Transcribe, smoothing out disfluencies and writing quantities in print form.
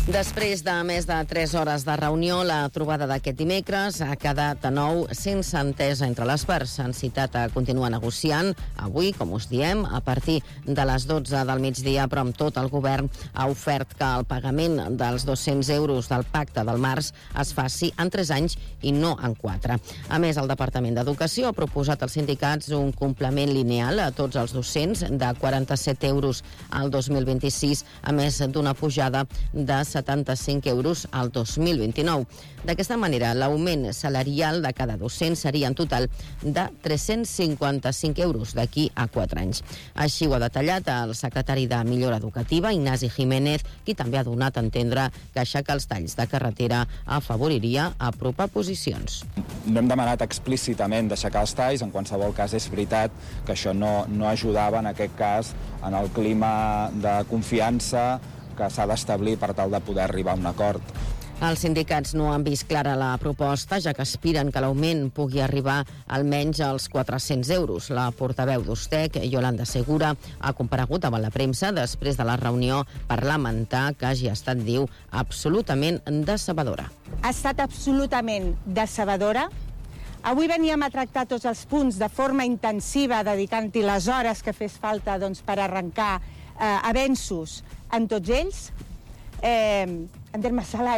Després de més de 3 hores de reunió, la trobada d'aquest dimecres ha quedat de nou sense entesa entre les parts. S'han citat a continuar negociant avui, com us diem, a partir de les 12 del migdia, però amb tot el govern ha ofert que el pagament dels 200 euros del pacte del març es faci en 3 anys i no en 4. A més, el Departament d'Educació ha proposat als sindicats un complement lineal a tots els docents de 47 euros al 2026, a més d'una pujada de 75 euros al 2029. D'aquesta manera, l'augment salarial de cada docent seria en total de 355 euros d'aquí a 4 anys. Així ho ha detallat el secretari de Millora Educativa, Ignasi Jiménez, qui també ha donat a entendre que aixecar els talls de carretera afavoriria apropar posicions. No hem demanat explícitament d'aixecar els talls, en qualsevol cas és veritat que això no ajudava en aquest cas en el clima de confiança que s'ha d'establir per tal de poder arribar a un acord. Els sindicats no han vist clara la proposta, ja que aspiren que l'augment pugui arribar almenys als 400 euros. La portaveu d'Ustec, Yolanda Segura, ha comparegut davant la premsa després de la reunió per lamentar que hagi estat, diu, absolutament decebedora. Ha estat absolutament decebedora. Avui veníem a tractar tots els punts de forma intensiva, dedicant-hi les hores que fes falta per arrencar avenços en tots ells. En termes salaris,